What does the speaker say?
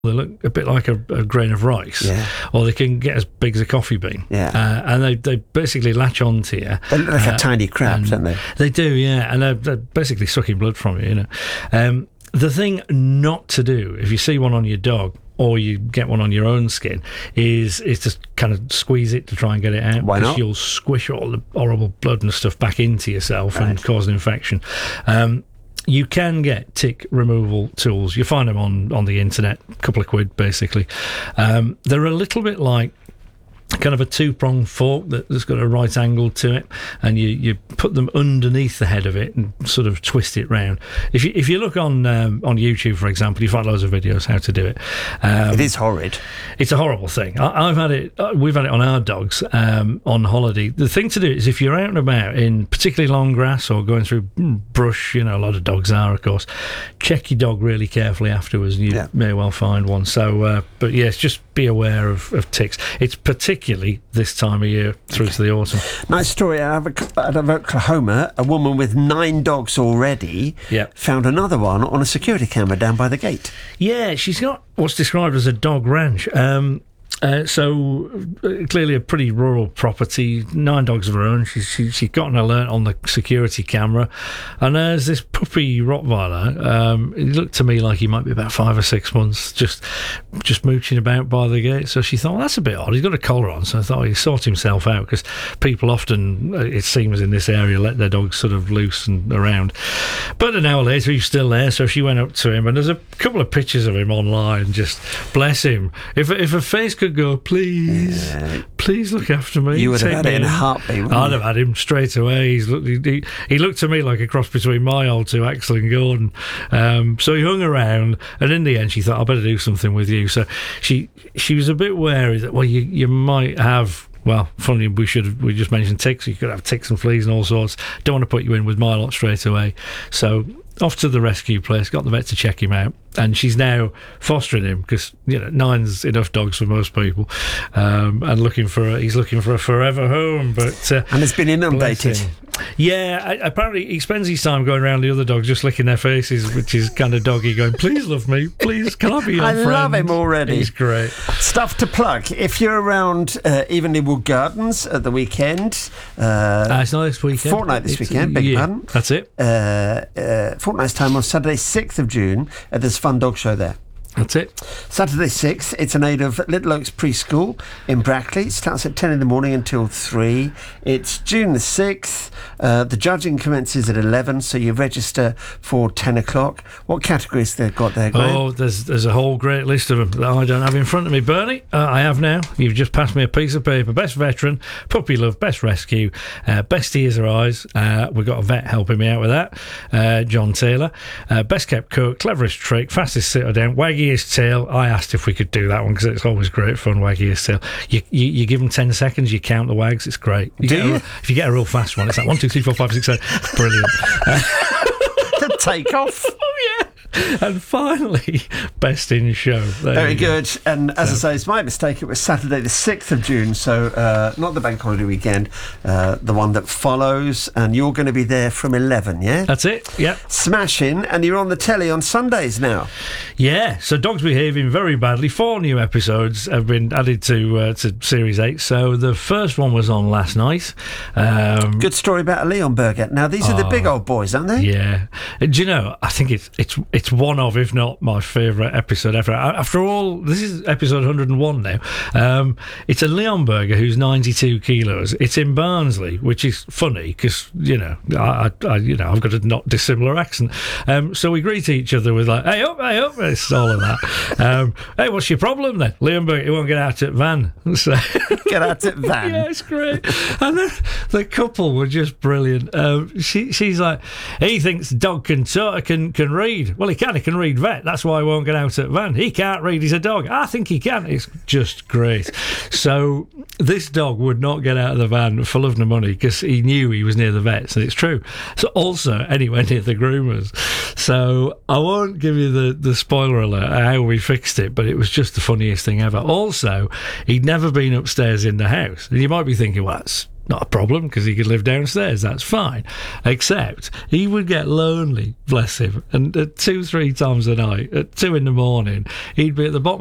They look a bit like a grain of rice, or they can get as big as a coffee bean. And they basically latch on to you. They look like a tiny crab, don't they? They do, yeah, and they're basically sucking blood from you, you know. The thing not to do, if you see one on your dog, or you get one on your own skin, is to kind of squeeze it to try and get it out. Why not? Because you'll squish all the horrible blood and stuff back into yourself and cause an infection. You can get tick removal tools. You find them on the internet, a couple of quid, basically. They're a little bit like kind of a two-pronged fork that's got a right angle to it, and you put them underneath the head of it and sort of twist it round. If you look on YouTube, for example, you find loads of videos how to do it. It is horrid. It's a horrible thing. I've had it. We've had it on our dogs on holiday. The thing to do is if you're out and about in particularly long grass or going through brush, you know, a lot of dogs are, of course, check your dog really carefully afterwards, and you may well find one. So, but yes, just be aware of ticks. It's particularly this time of year through to the autumn. Nice story out of Oklahoma. A woman with 9 dogs already found another one on a security camera down by the gate. Yeah, she's got what's described as a dog ranch. So clearly a pretty rural property, 9 dogs of her own. She got an alert on the security camera, and there's this puppy Rottweiler. He looked to me like he might be about 5 or 6 months, just mooching about by the gate. So she thought, well, that's a bit odd. He's got a collar on, so I thought he'd sort himself out, because people often, it seems in this area, let their dogs sort of loose and around. But an hour later, he's still there, so she went up to him, and there's a couple of pictures of him online. Just bless him. If a face could go, please look after me. You would have had it in a heartbeat. I'd have had him straight away. He looked to me like a cross between my old two, Axel and Gordon. So he hung around, and in the end she thought, I better do something with you. So she was a bit wary that, well, you might have, well, funny, we just mentioned ticks. You could have ticks and fleas and all sorts. Don't want to put you in with my lot straight away. So off to the rescue place, got the vet to check him out, and she's now fostering him, because, you know, 9's enough dogs for most people, and he's looking for a forever home. But and it's been inundated. Yeah, apparently he spends his time going around the other dogs just licking their faces, which is kind of doggy, going, please love me, please, can I be your friend? I love him already. He's great. Stuff to plug. If you're around Evenley Wood Gardens at the weekend, it's not this weekend. Fortnight this weekend, beg pardon. That's it. Fortnight's time on Saturday 6th of June, there's a fun dog show there. That's it. Saturday 6th, it's in aid of Little Oaks Preschool in Brackley. It starts at 10 in the morning until 3. It's June the 6th. The judging commences at 11, so you register for 10 o'clock. What categories they've got there, Graham? Oh, there's a whole great list of them that I don't have in front of me. Bernie, I have now. You've just passed me a piece of paper. Best veteran, puppy love, best rescue, best ears or eyes. We've got a vet helping me out with that, John Taylor. Best kept cook, cleverest trick, fastest sitter down, waggiest tail. I asked if we could do that one, because it's always great fun, waggiest tail. You give them 10 seconds, you count the wags, it's great. If you get a real fast one, it's like 1, 2, 3, 4, 5, 6, 7. Brilliant. The take off. Oh, yeah. And finally, best in show. Very good. And as I say, it's my mistake. It was Saturday the 6th of June, so not the bank holiday weekend, the one that follows. And you're going to be there from 11, yeah? That's it, yeah. Smashing. And you're on the telly on Sundays now. Yeah, so Dogs Behaving Very Badly. 4 new episodes have been added to Series 8. So the first one was on last night. Good story about a Leonberger. Now, these are the big old boys, aren't they? Yeah. Do you know, I think it's one of, if not my favourite episode ever. After all, this is episode 101 now. It's a Leonberger who's 92 kilos. It's in Barnsley, which is funny because, you know, I've got a not dissimilar accent. So we greet each other with like, hey up, it's all of that. Hey, what's your problem then? Leonberger, he won't get out at van. So, get out at van. Yeah, it's great. And then the couple were just brilliant. She's like, he thinks dog can read. Well, he can read vet. That's why he won't get out at van. He can't read. He's a dog. I think he can. It's just great. So this dog would not get out of the van for love nor money because he knew he was near the vets, and it's true. So also anywhere near the groomers. So I won't give you the spoiler alert how we fixed it, but it was just the funniest thing ever. Also, he'd never been upstairs in the house. And you might be thinking, well, that's Not a problem, because he could live downstairs, that's fine. Except he would get lonely, bless him, and 2-3 times a night, at 2 in the morning, he'd be at the bottom